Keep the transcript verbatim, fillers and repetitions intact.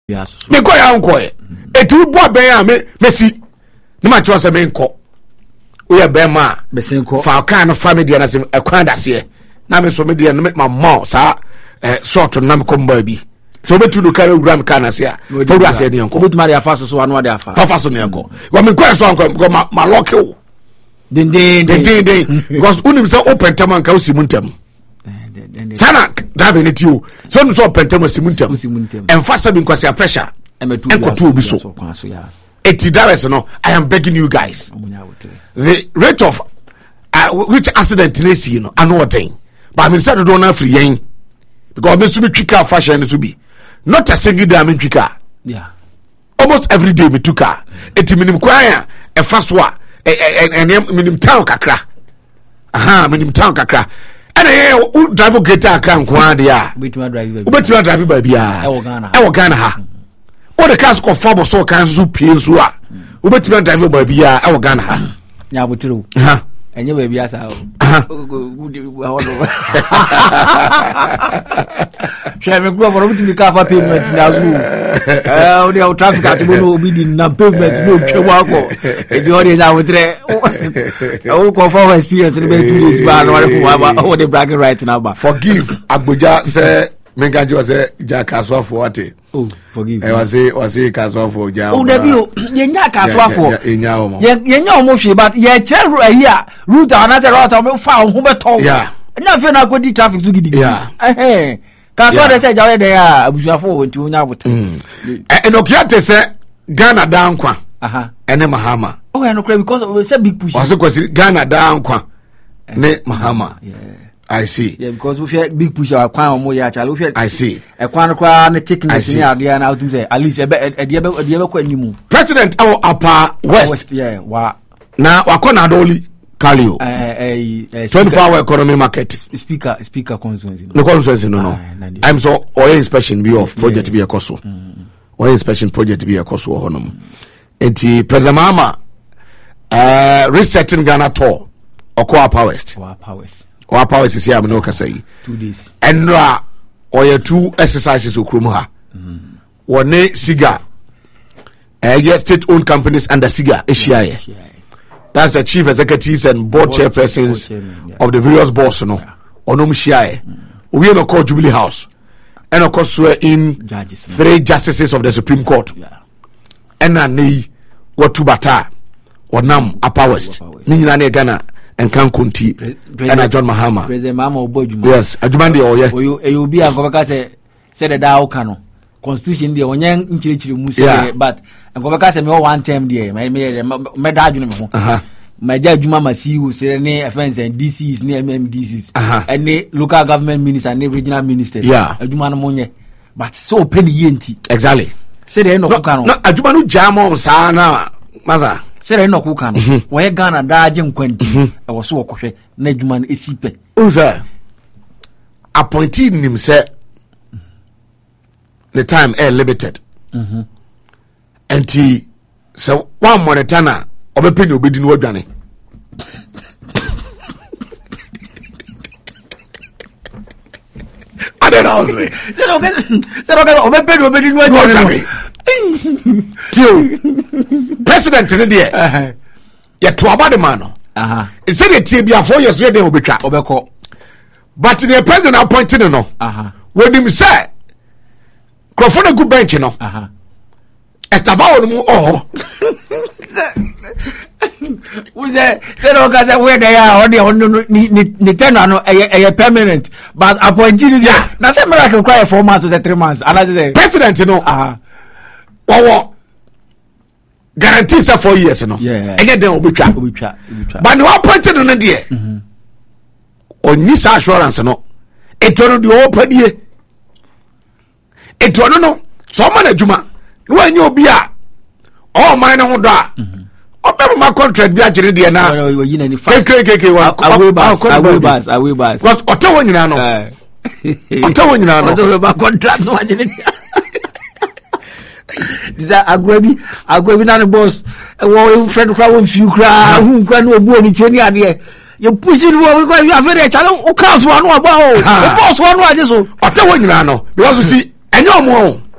me ko ya nko e etu bo ben a me mesi ne ma cho se me nko o ya ben ma besenko fa kan no family na se ekwan dase na me so me dia no me ma sa eh sort na me komba bi so betu do kare ura me kan ase a for do ase ne nko obetuma de afa so so anu de afa fa so ne nko wa me ko so nko ma ma lock you den den den den because unim say open taman ka usimuntem sana dabe ne tio so no so open simuntem emfasa bi nkwase pressure enkoto obi so eighty dollars no. I am begging you guys, the rate of uh, which accident ne see no ano thing but I mean say do na free yen because me so be twika fashion so be not a single day I mean twika yeah almost every day me twika eti minim kwaya e fa so a en minim town kakra aha minim town kakra and eh drive get akra nko ade a betuma drive ba betuma drive ba bia e wo Ghana e wo Ghana ha o de cars ko fabo so kan so pie so a betuma drive ba bia e wo Ghana ha nya botiro ha enye ba bia sa o shey me gro for betumi ka fa payment na zo eh o de traffic atibo no obi di na payment no twa ko e bi o de nya botre o ko for experience be two days ba no wa o de bragging right now ba forgive agboja say menga jo say ja kaso for what oh forgive e was say was say kaso for ja o de bi o ye nya kaso for ye nya o mo ye nya o mo hwe but ye che ahi a route ana say route o fa ho beto yeah nya fe na akodi traffic to gidi eh kaso de say ja we de a abusuafo wonti onya bote enokia te say Ghana da nkwa aha ene Mahama oh ya no cry because we say big push was kwasi Ghana da nkwa ne Mahama yeah I see yeah because we fear big push our kwan omo ya chale we fear I see e kwan kwa na thickness ni ade na autum say at least e e de e be kwa nimu president our upper west, west yeah wa na wakona doli Kalio eh eh twenty-four hour economy market speaker speaker constituency no constituency no no I'm so oil inspection be of project be ekoso oil inspection project be ekoso honum enti president Mahama uh resetting Ghana tour okwa upper west wa upper west wa upper west isi am no kasa yi two days enra oya two exercises okrum ha wone Siga uh state owned companies under Siga Asia. That's the chief executives and board, board chairpersons chairman, yeah. of the various boards, no. Onom Shiae. We are not called Jubilee House. And of course, we're in Judges, three no. justices of the Supreme Court. Yeah. And I need what to bata or Nam Upper West. Ninjane Ghana and Kankunti and John Mahama. President Mahama Oboju. Yes, Ajumandi or yeah. You be a governor say said that Okano. Constitution there onye nchirichiri mu say but enko beka say me one time there me me me da adwene me ho aha ma ja adwuma ma C E O say ne offense and D Cs ne M M D Cs and ne local government ministers and regional ministers adwuma no monye but so open ye nti exactly say there no kuka no no adwuma no jamo sa na maza say there no kuka no we Ghana da agye nkwanti e wo so wokohwe na adwuma no esipe uza appointee nim say the time air limited mhm and he so one monetana obepen obedi no adwane I don't know say say okay say okay obepen obedi no adwane tio president ne de eh ye to about the man aha e say the tie bia four years we dey obetwa obeko but the president appointed no aha when him say Crofona good bench no. Aha. Estaba mu oh. We say say no ka say where they are on the ni ni tenure no eh permanent but appointed yeah. Na say miracle cry four months or three months. And I say president no. Aha. Wo guarantee say four years no. Yeah. And then obetwa. Obetwa. Obetwa. But no appointed no there. Mhm. Oni sa assurance no. Etono di opadie. Eto no no so ma na djuma no anyi obi a o man na ho do a obem ma contract bi agere de na yi na ni fast kekeke wa away bus away bus away bus because otawo nyina no otawo nyina no so ba contract no agere diza agwabi agwabi na no boss wo friend kra wo fiu kra hu kra no obu oni cheni ade you push it wo ko you afere chale o cross one no aba o boss one no ade so otawo nyina no because you see enyo mo